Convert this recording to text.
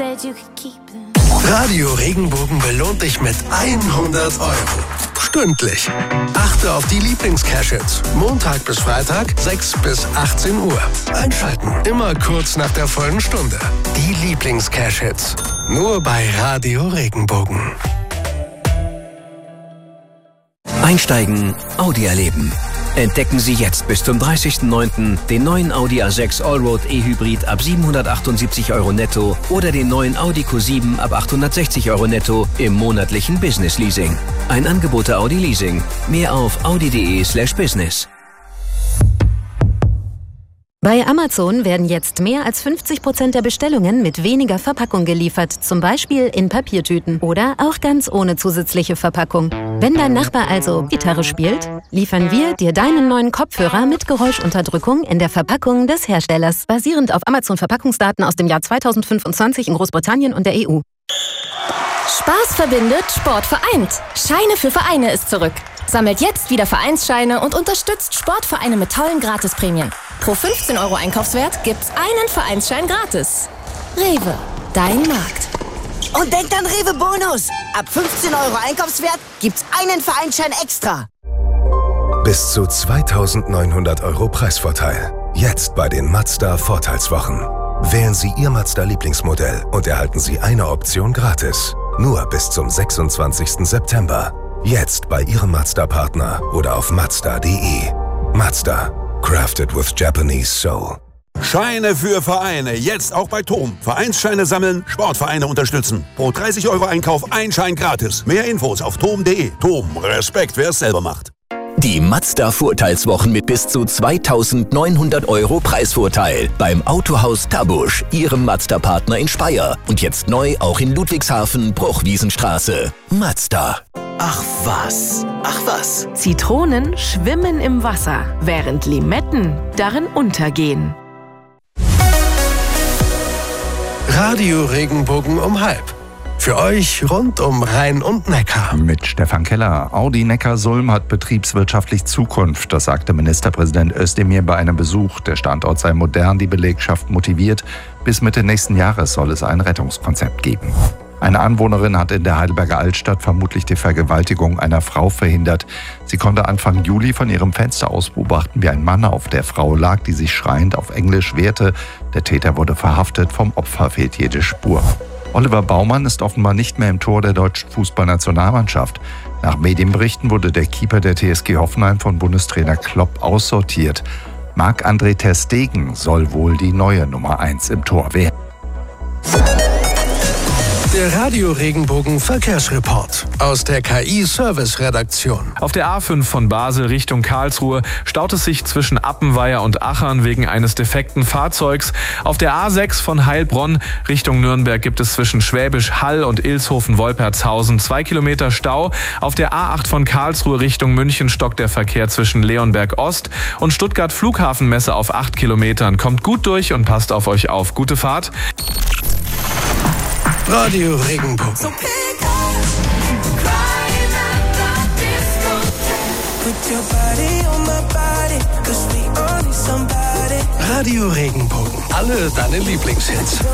Radio Regenbogen belohnt dich mit 100 € stündlich. Achte auf die Lieblings-Cash-Hits. Montag bis Freitag, 6 bis 18 Uhr. Einschalten, immer kurz nach der vollen Stunde. Die Lieblings-Cash-Hits. Nur bei Radio Regenbogen. Einsteigen, Audi erleben. Entdecken Sie jetzt bis zum 30.09. den neuen Audi A6 Allroad E-Hybrid ab 778 € netto oder den neuen Audi Q7 ab 860 € netto im monatlichen Business Leasing. Ein Angebot der Audi Leasing. Mehr auf audi.de/business. Bei Amazon werden jetzt mehr als 50% der Bestellungen mit weniger Verpackung geliefert, zum Beispiel in Papiertüten oder auch ganz ohne zusätzliche Verpackung. Wenn dein Nachbar also Gitarre spielt, liefern wir dir deinen neuen Kopfhörer mit Geräuschunterdrückung in der Verpackung des Herstellers, basierend auf Amazon-Verpackungsdaten aus dem Jahr 2025 in Großbritannien und der EU. Spaß verbindet, Sport vereint. Scheine für Vereine ist zurück. Sammelt jetzt wieder Vereinsscheine und unterstützt Sportvereine mit tollen Gratisprämien. Pro 15 € Einkaufswert gibt's einen Vereinsschein gratis. Rewe, dein Markt. Und denkt an Rewe Bonus. Ab 15 € Einkaufswert gibt's einen Vereinsschein extra. Bis zu 2.900 € Preisvorteil. Jetzt bei den Mazda Vorteilswochen. Wählen Sie Ihr Mazda-Lieblingsmodell und erhalten Sie eine Option gratis. Nur bis zum 26. September. Jetzt bei Ihrem Mazda-Partner oder auf Mazda.de. Mazda. Crafted with Japanese soul. Scheine für Vereine. Jetzt auch bei TOM. Vereinsscheine sammeln, Sportvereine unterstützen. Pro 30 € Einkauf ein Schein gratis. Mehr Infos auf tom.de. TOM. Respekt, wer es selber macht. Die Mazda-Vorteilswochen mit bis zu 2.900 € Preisvorteil beim Autohaus Tabusch, Ihrem Mazda-Partner in Speyer. Und jetzt neu auch in Ludwigshafen, Bruchwiesenstraße. Mazda. Ach was, ach was. Zitronen schwimmen im Wasser, während Limetten darin untergehen. Radio Regenbogen um 12:30. Für euch rund um Rhein und Neckar. Mit Stefan Keller. Audi Neckarsulm hat betriebswirtschaftlich Zukunft. Das sagte Ministerpräsident Özdemir bei einem Besuch. Der Standort sei modern, die Belegschaft motiviert. Bis Mitte nächsten Jahres soll es ein Rettungskonzept geben. Eine Anwohnerin hat in der Heidelberger Altstadt vermutlich die Vergewaltigung einer Frau verhindert. Sie konnte Anfang Juli von ihrem Fenster aus beobachten, wie ein Mann auf der Frau lag, die sich schreiend auf Englisch wehrte. Der Täter wurde verhaftet, vom Opfer fehlt jede Spur. Oliver Baumann ist offenbar nicht mehr im Tor der deutschen Fußballnationalmannschaft. Nach Medienberichten wurde der Keeper der TSG Hoffenheim von Bundestrainer Klopp aussortiert. Marc-André ter Stegen soll wohl die neue Nummer 1 im Tor werden. Der Radio Regenbogen Verkehrsreport aus der KI-Service-Redaktion. Auf der A5 von Basel Richtung Karlsruhe staut es sich zwischen Appenweier und Achern wegen eines defekten Fahrzeugs. Auf der A6 von Heilbronn Richtung Nürnberg gibt es zwischen Schwäbisch Hall und Ilshofen-Wolpertshausen 2 Kilometer Stau. Auf der A8 von Karlsruhe Richtung München stockt der Verkehr zwischen Leonberg Ost und Stuttgart Flughafenmesse auf 8 Kilometern. Kommt gut durch und passt auf euch auf. Gute Fahrt. Radio Regenbogen. Radio Regenbogen. Alle deine Lieblingshits.